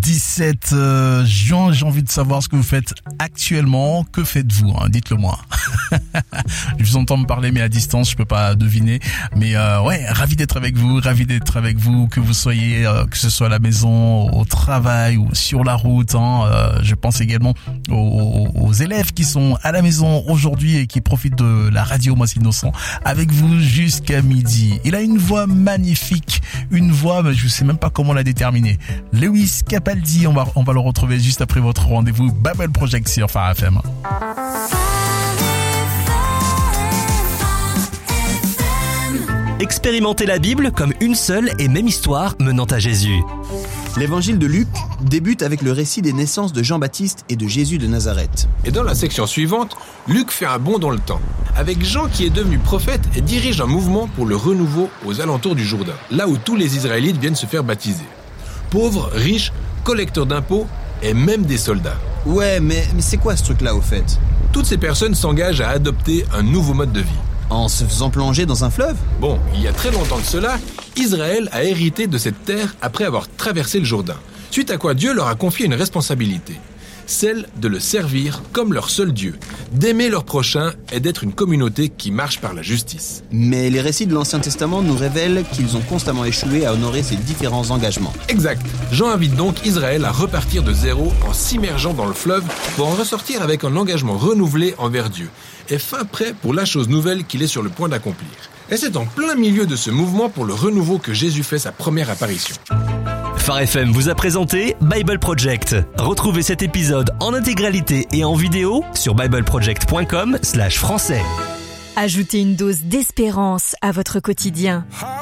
17 juin, j'ai envie de savoir ce que vous faites actuellement. Que faites-vous, dites-le moi. Je vous entends me parler, mais à distance, je peux pas deviner. Mais ravi d'être avec vous, que vous soyez, que ce soit à la maison, au travail ou sur la route. Je pense également aux élèves qui sont à la maison aujourd'hui et qui profitent de la radio Moi c'est Innocent avec vous jusqu'à midi. Il a une voix magnifique, une voix, mais je sais même pas comment la déterminer. Lewis Capaldi, on va le retrouver juste après votre rendez-vous Bible Project sur Phare FM. Expérimentez la Bible comme une seule et même histoire menant à Jésus. L'évangile de Luc débute avec le récit des naissances de Jean-Baptiste et de Jésus de Nazareth. Et dans la section suivante, Luc fait un bond dans le temps, avec Jean qui est devenu prophète et dirige un mouvement pour le renouveau aux alentours du Jourdain, là où tous les Israélites viennent se faire baptiser. Pauvres, riches, collecteurs d'impôts et même des soldats. Ouais, mais c'est quoi ce truc-là au fait ? Toutes ces personnes s'engagent à adopter un nouveau mode de vie. En se faisant plonger dans un fleuve ? Bon, il y a très longtemps de cela, Israël a hérité de cette terre après avoir traversé le Jourdain, suite à quoi Dieu leur a confié une responsabilité, celle de le servir comme leur seul Dieu, d'aimer leur prochain et d'être une communauté qui marche par la justice. Mais les récits de l'Ancien Testament nous révèlent qu'ils ont constamment échoué à honorer ces différents engagements. Exact. Jean invite donc Israël à repartir de zéro en s'immergeant dans le fleuve pour en ressortir avec un engagement renouvelé envers Dieu et fin prêt pour la chose nouvelle qu'il est sur le point d'accomplir. Et c'est en plein milieu de ce mouvement pour le renouveau que Jésus fait sa première apparition. Phare FM vous a présenté Bible Project. Retrouvez cet épisode en intégralité et en vidéo sur bibleproject.com/français. Ajoutez une dose d'espérance à votre quotidien.